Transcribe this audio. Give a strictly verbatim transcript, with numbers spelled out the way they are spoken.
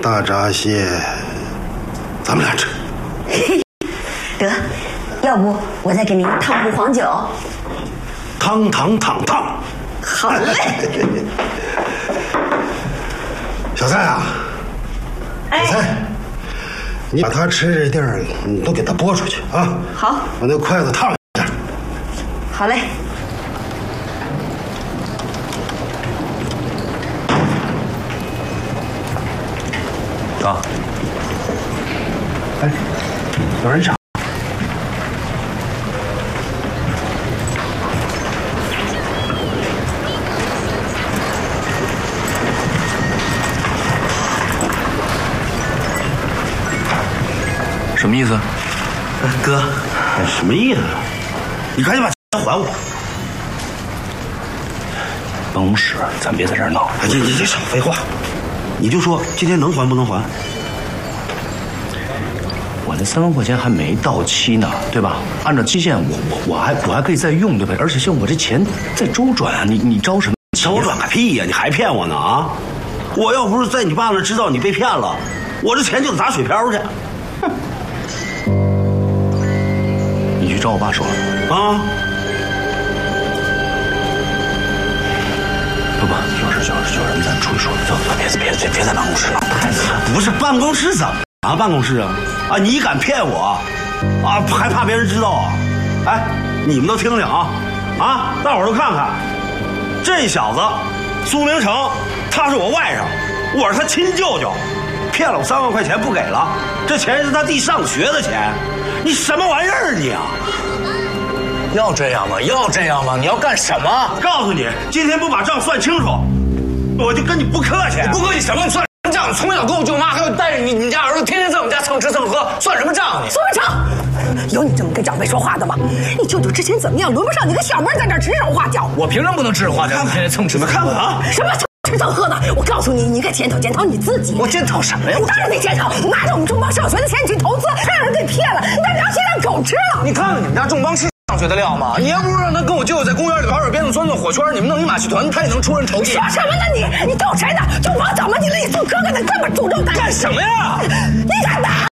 大闸蟹，咱们俩吃。 得，要不我再给您烫壶黄酒。 汤汤烫烫。 好嘞。 小蔡啊， 哎， 小蔡，你把他吃这地儿，你都给他拨出去啊。 好， 把那筷子烫一下。 好嘞。 啊！哎，有人抢。 什么意思？ 哥，什么意思？你赶紧把钱还我！ 办公室，咱别在这儿闹。 哎，你你你少废话，你就说今天能还不能还？ 我那三万块钱还没到期呢，对吧？按照期限，我我我还我还可以再用，对吧？而且像我这钱在周转啊，你你着什么急？ 周转个屁呀！你还骗我呢啊！我要不是在你爸那知道你被骗了，我这钱就得砸水漂去。 你去找我爸说啊！ 不不，有事有事有人，咱出去说。走走，别别别别在办公室了，太惨。 不是办公室怎么啊？办公室啊啊！你敢骗我啊？还怕别人知道啊？哎，你们都听听啊啊！大伙儿都看看，这小子苏明成，他是我外甥，我是他亲舅舅，骗了我三万块钱不给了，这钱是他弟上学的钱。你什么玩意儿你啊！ 要这样吗？要这样吗？你要干什么？ 告诉你，今天不把账算清楚，我就跟你不客气。 你不客气什么？算什么账？从小跟我舅妈，还有带着你你家儿子，天天在我们家蹭吃蹭喝，算什么账你？ 苏文成，有你这么跟长辈说话的吗？你舅舅之前怎么样，轮不上你个小妹在这指手画脚。 我凭什么不能指手画脚？天天蹭吃蹭喝， 看看啊！ 什么蹭吃蹭喝的？我告诉你，你应该检讨检讨你自己。 我检讨什么呀？ 当然得检讨，拿着我们中邦上学的钱去投资，让人给骗了，你把良心让狗吃了。 你看看你们家众邦是上学的料吗？你要不是让他跟我舅舅在公园里玩水鞭子钻钻火圈，你们弄一马戏团，他也能出人头地。 说什么呢你？你懂谁的？就我怎么你李素哥哥的根本诅咒他？ 干什么呀？ 你敢打？